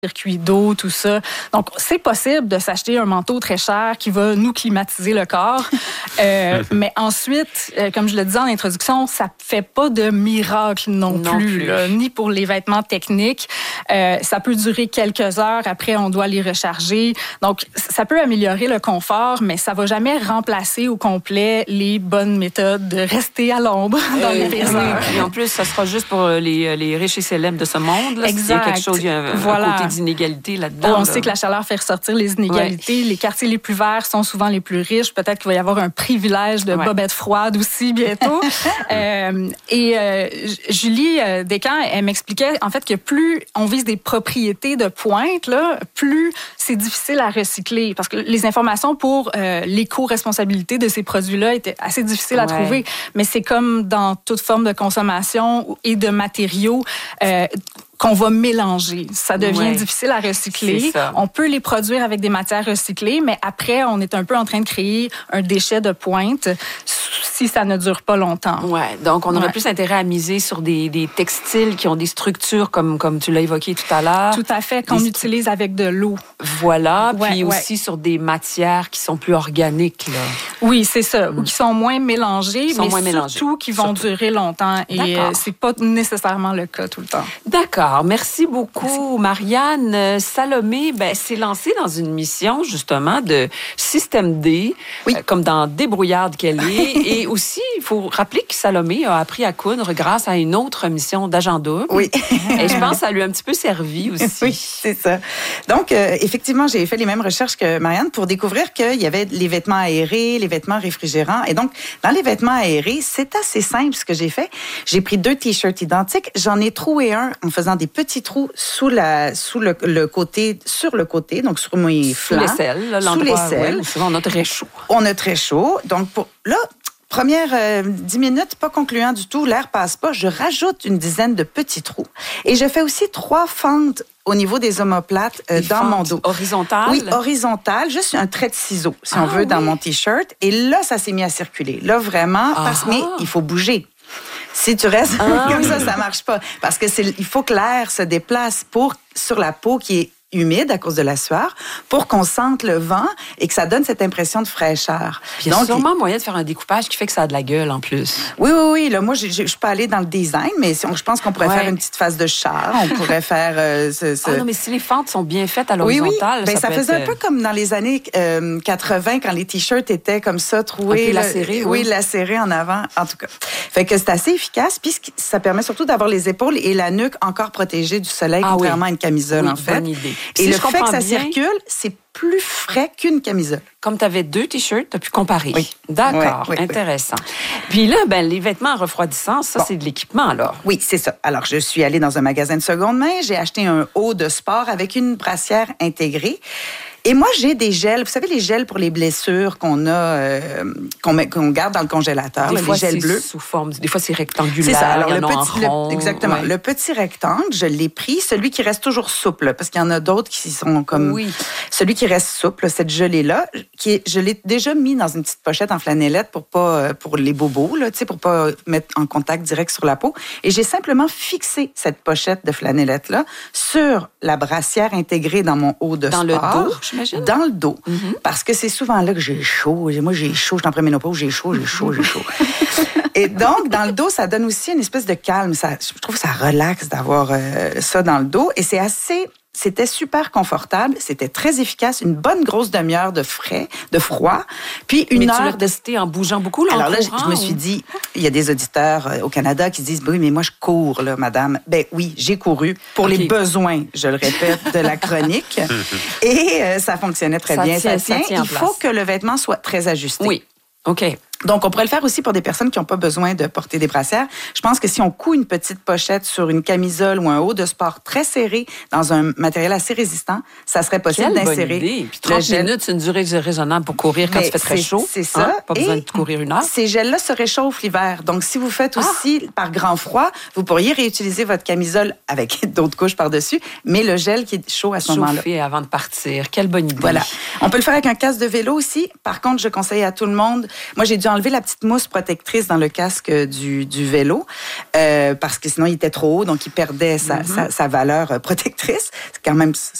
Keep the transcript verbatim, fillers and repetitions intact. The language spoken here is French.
circuit d'eau, tout ça. Donc, c'est possible de s'acheter un manteau très cher qui va nous climatiser le corps. euh, mais ensuite, euh, comme je le disais en introduction, ça fait pas de miracle non, non plus, plus. Là, ni pour les vêtements techniques. Euh, ça peut durer quelques heures. Après, on doit les recharger. Donc, ça peut améliorer le confort, mais ça va jamais remplacer au complet les bonnes méthodes de rester à l'ombre dans euh, les pires heures. Et en plus, ça sera juste pour les, les riches et célèbres de ce monde. Là. Exact. S'il y a quelque chose, il y a un, voilà. un côté d'inégalité là-dedans. Oh, on là. sait que la chaleur fait ressortir les inégalités. Ouais. Les quartiers les plus verts sont souvent les plus riches. Peut-être qu'il va y avoir un privilège de ouais. bobettes froides aussi bientôt. euh, et euh, Julie euh, Descamps, elle m'expliquait en fait que plus on vise des propriétés de pointe, là, plus c'est difficile à recycler. Parce que les informations pour euh, l'éco-responsabilité de ces produits-là étaient assez difficiles à ouais. trouver. Mais c'est comme dans toute forme de consommation et de matériaux. Euh, qu'on va mélanger. Ça devient ouais. difficile à recycler. On peut les produire avec des matières recyclées, mais après, on est un peu en train de créer un déchet de pointe si ça ne dure pas longtemps. Ouais. Donc, on aurait ouais. plus intérêt à miser sur des, des textiles qui ont des structures, comme, comme tu l'as évoqué tout à l'heure. Tout à fait, qu'on des... utilise avec de l'eau. Voilà. Ouais, puis ouais. aussi sur des matières qui sont plus organiques. Là. Oui, c'est ça. Ou qui sont moins mélangées, sont mais moins surtout mélangées. qui vont surtout. durer longtemps. Et euh, c'est pas nécessairement le cas tout le temps. D'accord. Merci beaucoup, Merci. Marianne. Salomé ben, s'est lancée dans une mission, justement, de système D, oui. euh, comme dans débrouillarde qu'elle est. Et aussi, il faut rappeler que Salomé a appris à coudre grâce à une autre mission d'agenda. Oui. Et je pense que ça lui a un petit peu servi aussi. Oui, c'est ça. Donc, euh, effectivement, j'ai fait les mêmes recherches que Marianne pour découvrir qu'il y avait les vêtements aérés, les vêtements réfrigérants. Et donc, dans les vêtements aérés, c'est assez simple ce que j'ai fait. J'ai pris deux T-shirts identiques. J'en ai troué un en faisant des petits trous sous la sous le, le côté sur le côté, donc sur mes flancs. Sous l'aisselle, là, sous l'aisselle. Ouais, souvent on a très chaud. On a très chaud. Donc pour là, première euh, dix minutes, pas concluant du tout, l'air passe pas. Je rajoute une dizaine de petits trous et je fais aussi trois fentes au niveau des omoplates euh, dans mon dos. Horizontales? Oui, horizontales, juste un trait de ciseau, si ah, on veut, oui. dans mon T-shirt. Et là, ça s'est mis à circuler. Là, vraiment, ah. parce mais il faut bouger. Si tu restes ah, comme oui. ça, ça marche pas. Parce que c'est, il faut que l'air se déplace pour, sur la peau qui est humide à cause de la sueur pour qu'on sente le vent et que ça donne cette impression de fraîcheur. Puis il y a Donc, sûrement moyen de faire un découpage qui fait que ça a de la gueule en plus. Oui, oui, oui. Là, moi, je ne suis pas allée dans le design, mais si on, je pense qu'on pourrait ouais. faire une petite face de char. On pourrait faire... Euh, ce, ce... Ah non, mais si les fentes sont bien faites à l'horizontale... Oui, oui. Ben, ça, ça faisait être... un peu comme dans les années euh, quatre-vingts, quand les T-shirts étaient comme ça, troués. Un peu lacérés, oui. Oui, lacérés en avant, en tout cas. Fait que c'est assez efficace, puis ça permet surtout d'avoir les épaules et la nuque encore protégées du soleil, ah, contrairement oui. à une camisole, oui, en fait. Bonne idée. Et si le je fait que ça bien, circule, c'est plus frais qu'une camisole. Comme tu avais deux T-shirts, tu as pu comparer. Oui. D'accord, oui, oui, intéressant. Oui. Puis là, ben, les vêtements refroidissants, ça, bon. c'est de l'équipement, alors? Oui, c'est ça. Alors, je suis allée dans un magasin de seconde main, j'ai acheté un haut de sport avec une brassière intégrée. Et moi, j'ai des gels. Vous savez, les gels pour les blessures qu'on a, euh, qu'on, met, qu'on garde dans le congélateur, des là, fois, les gels c'est bleus. Sous forme, des fois, c'est rectangulaire. C'est ça. Alors, il y le en a petit, en rond. Le, exactement. Ouais. Le petit rectangle, je l'ai pris, celui qui reste toujours souple, parce qu'il y en a d'autres qui sont comme... Oui. Celui qui reste souple, cette gelée-là, qui est, je l'ai déjà mis dans une petite pochette en flanellette pour pas, pour les bobos, là, tu sais, pour pas mettre en contact direct sur la peau. Et j'ai simplement fixé cette pochette de flanellette-là sur la brassière intégrée dans mon haut de dans sport. Dans le dos, j'imagine? Dans le dos. Mm-hmm. Parce que c'est souvent là que j'ai chaud. Moi, j'ai chaud, je suis en préménopause, j'ai chaud, j'ai chaud, j'ai chaud. Et donc, dans le dos, ça donne aussi une espèce de calme. Ça, je trouve que ça relaxe d'avoir euh, ça dans le dos. Et c'est assez... C'était super confortable, c'était très efficace, une bonne grosse demi-heure de frais, de froid, puis une Mais heure... tu l'as testé en bougeant beaucoup, là, Alors en là, courant, je me suis dit, il y a des auditeurs au Canada qui disent, oui, mais moi, je cours, là, madame. Ben oui, j'ai couru pour okay. les besoins, je le répète, de la chronique. Et euh, ça fonctionnait très ça bien, tient, ça tient. Ça tient il faut que le vêtement soit très ajusté. Oui, OK. Donc, on pourrait le faire aussi pour des personnes qui n'ont pas besoin de porter des brassières. Je pense que si on coud une petite pochette sur une camisole ou un haut de sport très serré dans un matériel assez résistant, ça serait possible Quelle d'insérer. Bonne idée. Puis trente gel... minutes, c'est une durée raisonnable pour courir quand il fait très chaud. C'est ça. Hein? Pas besoin Et de courir une heure. Ces gels-là se réchauffent l'hiver. Donc, si vous faites aussi ah. par grand froid, vous pourriez réutiliser votre camisole avec d'autres couches par-dessus, mais le gel qui est chaud à ce moment-là. Chauffer avant de partir. Quelle bonne idée. Voilà. On peut le faire avec un casque de vélo aussi. Par contre, je conseille à tout le monde. Moi, j'ai dû enlevé la petite mousse protectrice dans le casque du, du vélo euh, parce que sinon, il était trop haut, donc il perdait sa, mm-hmm. sa, sa valeur protectrice. C'est quand même